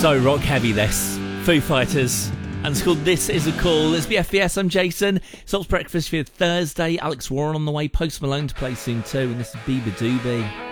So rock heavy, this. Foo Fighters. And it's called This Is a Call. It's BFBS, I'm Jason. Salt's Breakfast for Thursday. Alex Warren on the way. Post Malone to play soon too. And this is Bieber Doobie.